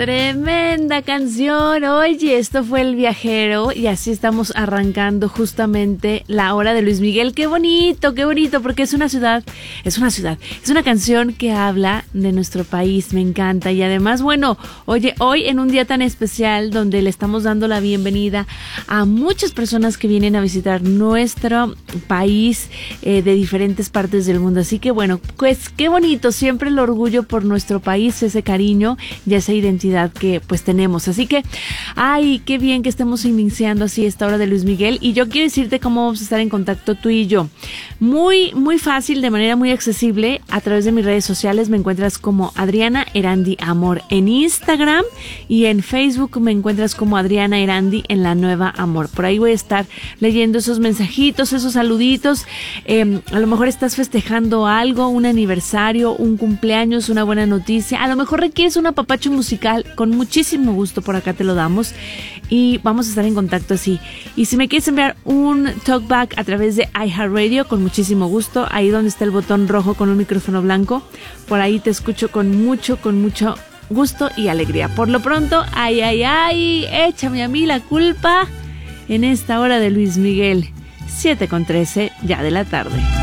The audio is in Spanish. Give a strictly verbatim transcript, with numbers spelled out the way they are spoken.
Tremenda canción. Oye, esto fue El Viajero y así estamos arrancando justamente la hora de Luis Miguel. Qué bonito, qué bonito, porque es una ciudad, es una ciudad, es una canción que habla de nuestro país, me encanta. Y además, bueno, oye, hoy en un día tan especial donde le estamos dando la bienvenida a muchas personas que vienen a visitar nuestro país eh, de diferentes partes del mundo. Así que bueno, pues qué bonito, siempre el orgullo por nuestro país, ese cariño y esa identidad que pues tenemos. Así que, ay, qué bien que estemos iniciando así esta hora de Luis Miguel. Y yo quiero decirte cómo vamos a estar en contacto tú y yo. Muy, muy fácil, de manera muy accesible, a través de mis redes sociales me encuentras como Adriana Erandi Amor en Instagram y en Facebook me encuentras como Adriana Erandi en La Nueva Amor. Por ahí voy a estar leyendo esos mensajitos, esos saluditos. Eh, a lo mejor estás festejando algo, un aniversario, un cumpleaños, una buena noticia. A lo mejor requieres un apapacho musical. Con muchísimo gusto por acá te lo damos y vamos a estar en contacto así. Y si me quieres enviar un talkback a través de iHeartRadio, con muchísimo gusto, ahí donde está el botón rojo con un micrófono blanco, por ahí te escucho con mucho, con mucho gusto y alegría. Por lo pronto, ay, ay, ay, échame a mí la culpa en esta hora de Luis Miguel, siete con trece ya de la tarde.